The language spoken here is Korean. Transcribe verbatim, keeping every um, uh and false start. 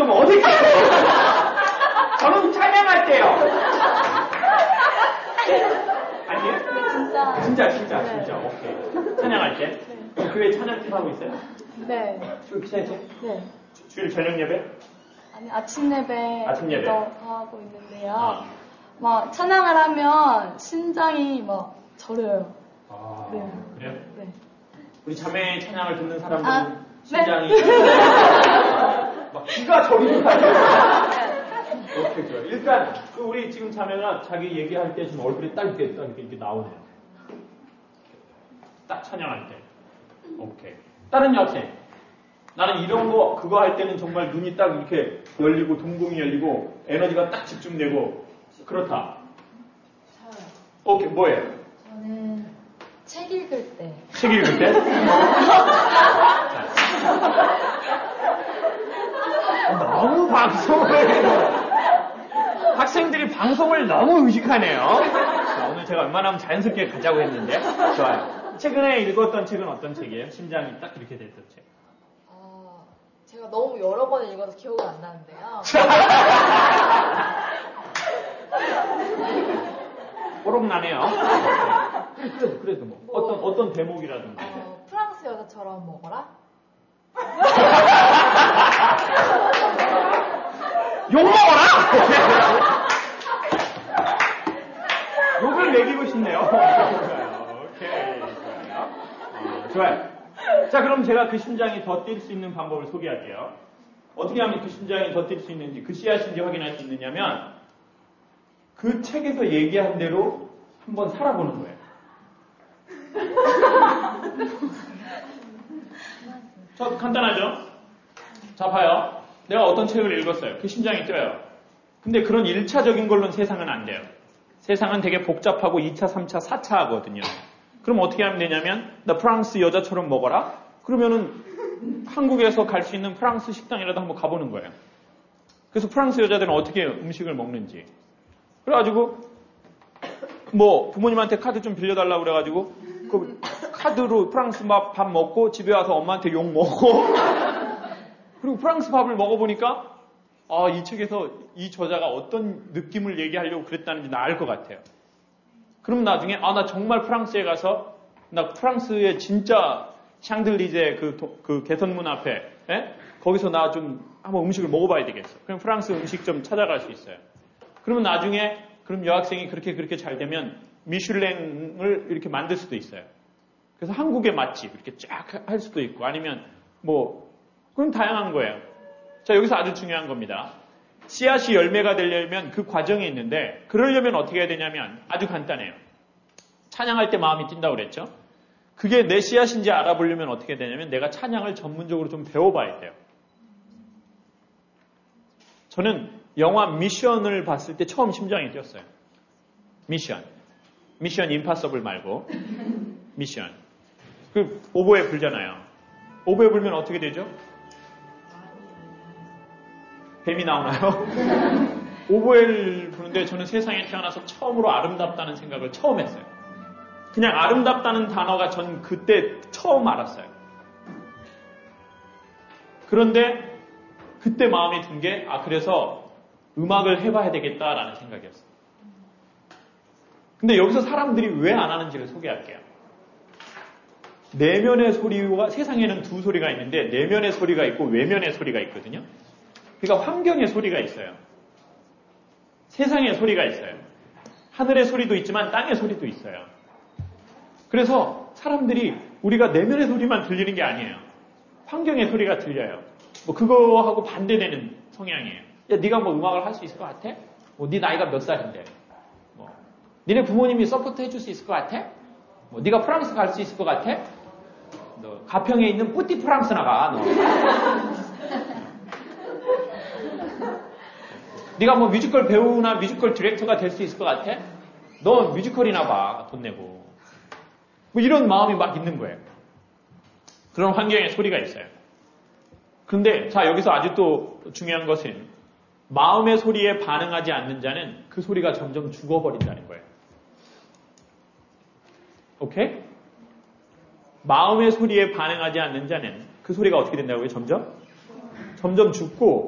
그럼 어떻게 저는 찬양할 때요. 아니에요? 진짜. 진짜, 진짜, 네. 진짜. 오케이. 찬양할 때? 네. 교회 찬양팀 하고 있어요? 네. 주, 기사님? 네. 주일 저녁 예배? 아니, 아침 예배. 아침 예배. 하고 있는데요. 아. 막, 찬양을 하면 심장이 막 저려요. 아, 네. 그래요? 네. 우리 자매의 찬양을 듣는 사람들은 아, 심장이 네. 막 기가 저리는 거 아니에요? 오케이, 좋아요. 일단 그 우리 지금 자매가 자기 얘기할 때 지금 얼굴이 딱 이렇게, 딱 이렇게, 이렇게 나오네요. 딱 찬양할 때. 오케이. 다른 여학생. 나는 이런 거 그거 할 때는 정말 눈이 딱 이렇게 열리고 동공이 열리고 에너지가 딱 집중되고 그렇다. 저요. 오케이, 뭐예요? 저는 책 읽을 때. 책 읽을 때? 너무 방송을 학생들이 방송을 너무 의식하네요. 자, 오늘 제가 웬만하면 자연스럽게 가자고 했는데 좋아요. 최근에 읽었던 책은 어떤 책이에요? 심장이 딱 이렇게 됐던 책. 아, 제가 너무 여러 번을 읽어서 기억이 안 나는데요. 뽀록나네요. 그래도, 그래도 뭐, 뭐 어떤 어떤 대목이라든지. 어, 프랑스 여자처럼 먹어라? 욕 먹어라! 욕을 먹이고 싶네요. 오케이. 좋아요. 어, 좋아요. 자, 그럼 제가 그 심장이 더 뛸 수 있는 방법을 소개할게요. 어떻게 하면 그 심장이 더 뛸 수 있는지, 그 씨앗인지 확인할 수 있느냐면, 그 책에서 얘기한 대로 한번 살아보는 거예요. 저 간단하죠? 자, 봐요. 내가 어떤 책을 읽었어요. 그 심장이 뛰어요. 근데 그런 일 차적인 걸로는 세상은 안 돼요. 세상은 되게 복잡하고 이 차, 삼 차, 사 차 하거든요. 그럼 어떻게 하면 되냐면 나 프랑스 여자처럼 먹어라? 그러면은 한국에서 갈 수 있는 프랑스 식당이라도 한번 가보는 거예요. 그래서 프랑스 여자들은 어떻게 음식을 먹는지. 그래가지고 뭐 부모님한테 카드 좀 빌려달라고 그래가지고 그 카드로 프랑스 밥, 밥 먹고 집에 와서 엄마한테 욕 먹고 그리고 프랑스 밥을 먹어보니까 아, 이 책에서 이 저자가 어떤 느낌을 얘기하려고 그랬다는지 나 알 것 같아요. 그럼 나중에 아, 나 정말 프랑스에 가서 나 프랑스의 진짜 샹들리제 그, 도, 그 개선문 앞에 에? 거기서 나 좀 한번 음식을 먹어봐야 되겠어. 그럼 프랑스 음식점 찾아갈 수 있어요. 그러면 나중에 그럼 여학생이 그렇게 그렇게 잘 되면 미슐랭을 이렇게 만들 수도 있어요. 그래서 한국의 맛집 이렇게 쫙 할 수도 있고 아니면 뭐 그건 다양한 거예요. 자, 여기서 아주 중요한 겁니다. 씨앗이 열매가 되려면 그 과정이 있는데 그러려면 어떻게 해야 되냐면 아주 간단해요. 찬양할 때 마음이 뛴다고 그랬죠. 그게 내 씨앗인지 알아보려면 어떻게 되냐면 내가 찬양을 전문적으로 좀 배워봐야 돼요. 저는 영화 미션을 봤을 때 처음 심장이 뛰었어요. 미션. 미션 임파서블 말고 미션. 그 오보에 불잖아요. 오보에 불면 어떻게 되죠? 뱀이 나오나요? 오보에를 부르는데 저는 세상에 태어나서 처음으로 아름답다는 생각을 처음 했어요. 그냥 아름답다는 단어가 전 그때 처음 알았어요. 그런데 그때 마음이 든 게 아 그래서 음악을 해봐야 되겠다라는 생각이었어요. 근데 여기서 사람들이 왜 안 하는지를 소개할게요. 내면의 소리와 세상에는 두 소리가 있는데 내면의 소리가 있고 외면의 소리가 있거든요. 그러니까 환경의 소리가 있어요. 세상의 소리가 있어요. 하늘의 소리도 있지만 땅의 소리도 있어요. 그래서 사람들이 우리가 내면의 소리만 들리는 게 아니에요. 환경의 소리가 들려요. 뭐 그거하고 반대되는 성향이에요. 야, 네가 뭐 음악을 할 수 있을 것 같아? 뭐 네 나이가 몇 살인데? 뭐 니네 부모님이 서포트 해줄 수 있을 것 같아? 뭐 네가 프랑스 갈 수 있을 것 같아? 너 가평에 있는 뿌띠 프랑스 나가. 너. 네가 뭐 뮤지컬 배우나 뮤지컬 디렉터가 될 수 있을 것 같아? 너 뮤지컬이나 봐. 돈 내고. 뭐 이런 마음이 막 있는 거예요. 그런 환경에 소리가 있어요. 그런데 자 여기서 아주 또 중요한 것은 마음의 소리에 반응하지 않는 자는 그 소리가 점점 죽어버린다는 거예요. 오케이? 마음의 소리에 반응하지 않는 자는 그 소리가 어떻게 된다고요? 점점? 점점 죽고